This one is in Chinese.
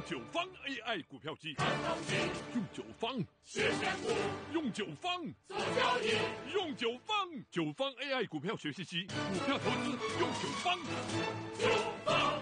九方 AI 股票机， 看统计， 用九方学选股， 用九方做交易， 用九方，九方 AI 股票学习机，股票投资用九方。 九方。